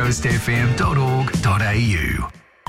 coastfm.org.au.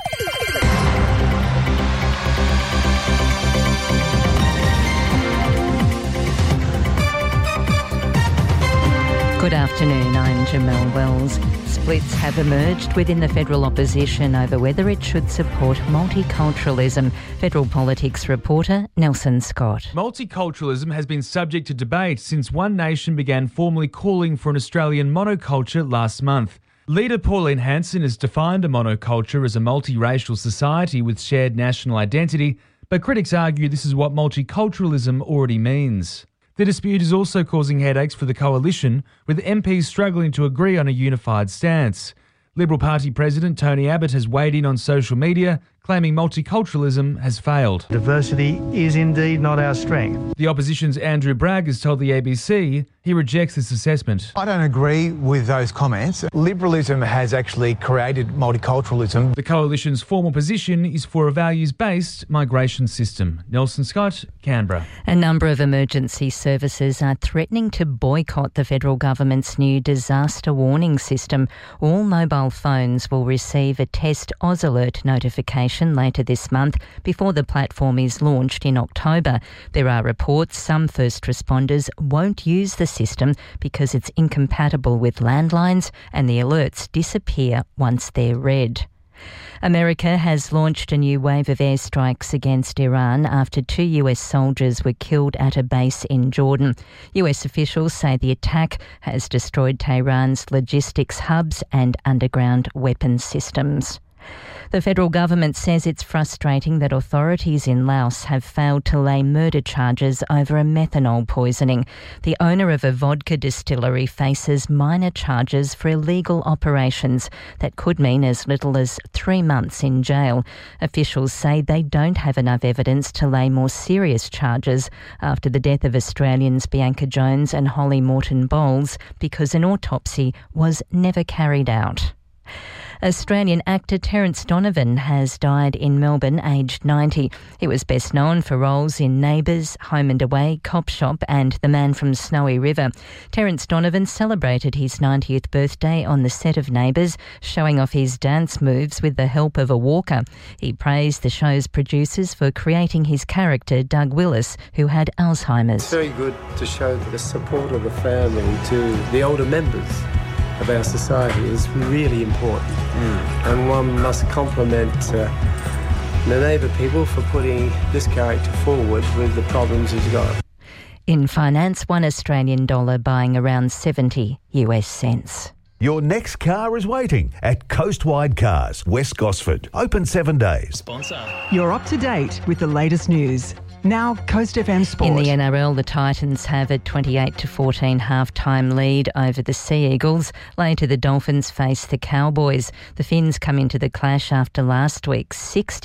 Good afternoon, I'm Jamelle Wells. Splits have emerged within the federal opposition over whether it should support multiculturalism. Federal politics reporter Nelson Scott. Multiculturalism has been subject to debate since One Nation began formally calling for an Australian monoculture last month. Leader Pauline Hanson has defined a monoculture as a multiracial society with shared national identity, but critics argue this is what multiculturalism already means. The dispute is also causing headaches for the coalition, with MPs struggling to agree on a unified stance. Liberal Party President Tony Abbott has weighed in on social media, claiming multiculturalism has failed. Diversity is indeed not our strength. The opposition's Andrew Bragg has told the ABC he rejects this assessment. I don't agree with those comments. Liberalism has actually created multiculturalism. The coalition's formal position is for a values-based migration system. Nelson Scott, Canberra. A number of emergency services are threatening to boycott the federal government's new disaster warning system. All mobile phones will receive a Test AusAlert notification later this month before the platform is launched in October. There are reports some first responders won't use the system because it's incompatible with landlines and the alerts disappear once they're read. America has launched a new wave of airstrikes against Iran after 2 US soldiers were killed at a base in Jordan. US officials say the attack has destroyed Tehran's logistics hubs and underground weapon systems. The federal government says it's frustrating that authorities in Laos have failed to lay murder charges over a methanol poisoning. The owner of a vodka distillery faces minor charges for illegal operations that could mean as little as 3 months in jail. Officials say they don't have enough evidence to lay more serious charges after the death of Australians Bianca Jones and Holly Morton-Bowles because an autopsy was never carried out. Australian actor Terence Donovan has died in Melbourne, aged 90. He was best known for roles in Neighbours, Home and Away, Cop Shop and The Man from Snowy River. Terence Donovan celebrated his 90th birthday on the set of Neighbours, showing off his dance moves with the help of a walker. He praised the show's producers for creating his character, Doug Willis, who had Alzheimer's. It's very good to show the support of the family to the older members of our society is really important. And one must compliment the Neighbour people for putting this character forward with the problems he's got. In finance, $1 Australian buying around 70 US cents. Your next car is waiting at Coastwide Cars, West Gosford. Open 7 days. Sponsor. You're up to date with the latest news. Now, Coast FM Sport. In the NRL, the Titans have a 28-14 half-time lead over the Sea Eagles. Later, the Dolphins face the Cowboys. The Finns come into the clash after last week's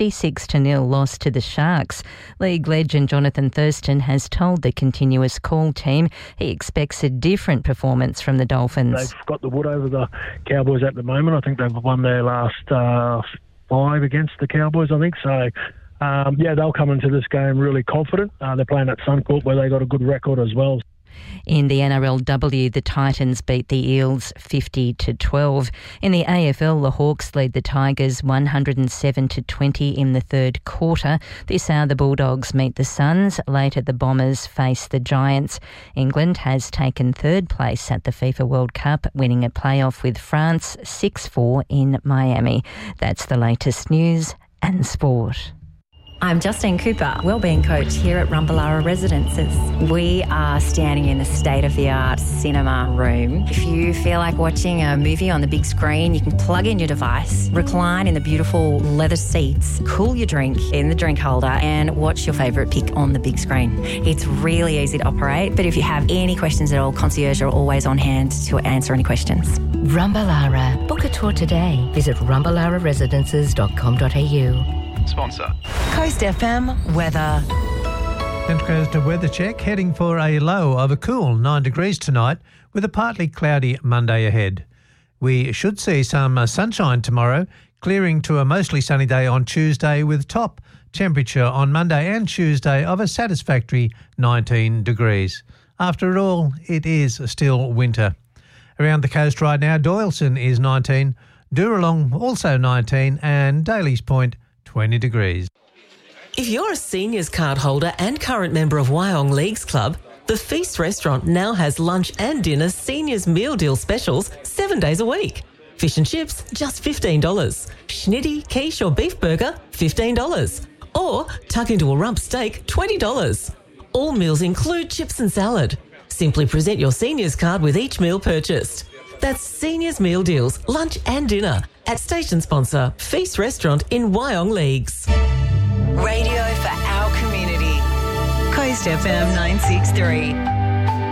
66-0 loss to the Sharks. League legend Jonathan Thurston has told the Continuous Call team he expects a different performance from the Dolphins. They've got the wood over the Cowboys at the moment. I think they've won their last 5 against the Cowboys, I think. So, they'll come into this game really confident. They're playing at Suncorp where they got a good record as well. In the NRLW, the Titans beat the Eels 50-12. In the AFL, the Hawks lead the Tigers 107-20 in the third quarter. This hour, the Bulldogs meet the Suns. Later, the Bombers face the Giants. England has taken third place at the FIFA World Cup, winning a playoff with France 6-4 in Miami. That's the latest news and sport. I'm Justine Cooper, Wellbeing Coach here at Rumballara Residences. We are standing in a state-of-the-art cinema room. If you feel like watching a movie on the big screen, you can plug in your device, recline in the beautiful leather seats, cool your drink in the drink holder and watch your favourite pick on the big screen. It's really easy to operate, but if you have any questions at all, concierge are always on hand to answer any questions. Rumballara. Book a tour today. Visit rumballararesidences.com.au. Sponsor. Coast FM weather. Central Coast weather check, heading for a low of a cool 9 degrees tonight with a partly cloudy Monday ahead. We should see some sunshine tomorrow, clearing to a mostly sunny day on Tuesday with top temperature on Monday and Tuesday of a satisfactory 19 degrees. After all, it is still winter. Around the coast right now, Doyleson is 19, Dooralong also 19 and Daly's Point 20 degrees. If you're a seniors card holder and current member of Wyong Leagues Club, the Feast restaurant now has lunch and dinner seniors meal deal specials 7 days a week. Fish and chips, just $15. Schnitty, quiche or beef burger, $15. Or tuck into a rump steak, $20. All meals include chips and salad. Simply present your seniors card with each meal purchased. That's Seniors Meal Deals, lunch and dinner at station sponsor Feast Restaurant in Wyong Leagues. Radio for our community. Coast FM 963.